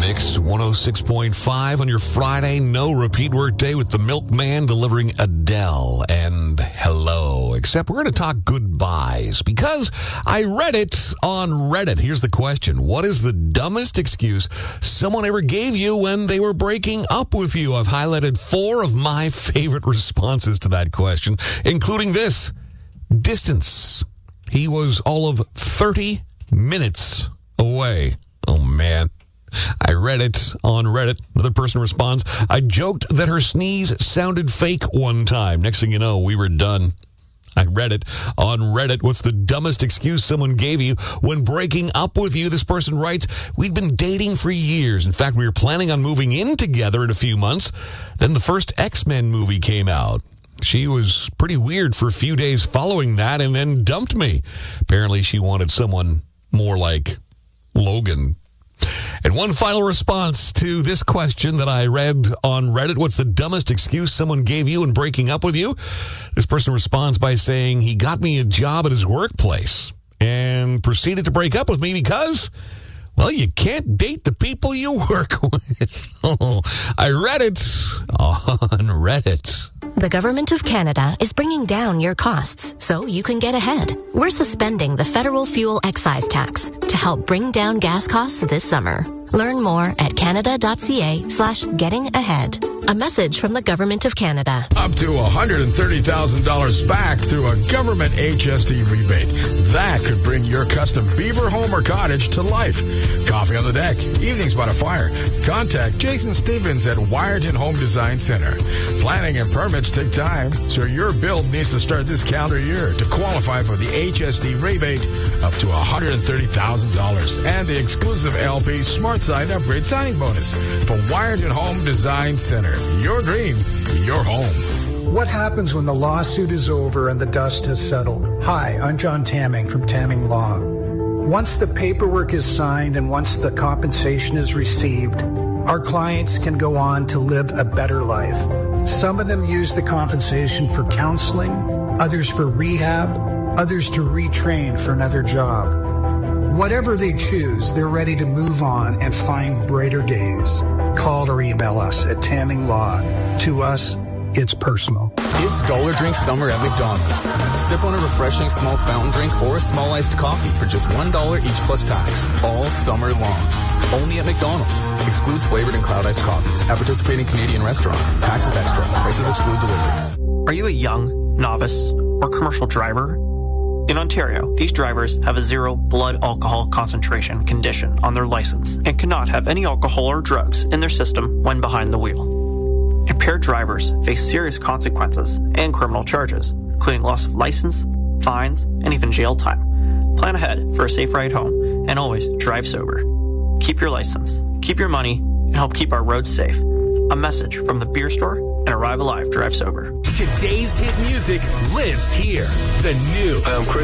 Mix 106.5 on your Friday no repeat work day with the milkman delivering Adele and Hello. Except we're going to talk goodbyes because I read it on Reddit. Here's the question. What is the dumbest excuse someone ever gave you when they were breaking up with you? I've highlighted 4 of my favorite responses to that question, including this. Distance. He was all of 30 minutes away. Oh, man. I read it on Reddit. Another person responds, I joked that her sneeze sounded fake one time. Next thing you know, we were done. I read it on Reddit. What's the dumbest excuse someone gave you when breaking up with you? This person writes, we'd been dating for years. In fact, we were planning on moving in together in a few months. Then the first X-Men movie came out. She was pretty weird for a few days following that and then dumped me. Apparently, she wanted someone more like Logan. And one final response to this question that I read on Reddit. What's the dumbest excuse someone gave you when breaking up with you? This person responds by saying he got me a job at his workplace and proceeded to break up with me because, well, you can't date the people you work with. I read it on Reddit. The Government of Canada is bringing down your costs so you can get ahead. We're suspending the federal fuel excise tax to help bring down gas costs this summer. Learn more at canada.ca/getting-ahead. A message from the Government of Canada. Up to $130,000 back through a government HST rebate. That could bring your custom beaver home or cottage to life. Coffee on the deck, evenings by the fire. Contact Jason Stevens at Wiarton Home Design Center. Planning and permits take time, so your build needs to start this calendar year to qualify for the HST rebate up to $130,000 and the exclusive LP Smart Side Upgrade signing bonus from Wiarton Home Design Center. Your dream, your home. What happens when the lawsuit is over and the dust has settled? Hi, I'm John Tamming from Tamming Law. Once the paperwork is signed and once the compensation is received, our clients can go on to live a better life. Some of them use the compensation for counseling, others for rehab, others to retrain for another job. Whatever they choose, they're ready to move on and find brighter days. Call or email us at Tamming Law. To us, it's personal. It's Dollar Drink Summer at McDonald's. Sip on a refreshing small fountain drink or a small iced coffee for just $1 each plus tax. All summer long. Only at McDonald's. Excludes flavored and cloud iced coffees at participating Canadian restaurants. Taxes extra. Prices exclude delivery. Are you a young, novice, or commercial driver? In Ontario, these drivers have a 0 blood alcohol concentration condition on their license and cannot have any alcohol or drugs in their system when behind the wheel. Impaired drivers face serious consequences and criminal charges, including loss of license, fines, and even jail time. Plan ahead for a safe ride home and always drive sober. Keep your license, keep your money, and help keep our roads safe. A message from the beer store and Arrive Alive Drive Sober. Today's hit music lives here. The new I'm Chris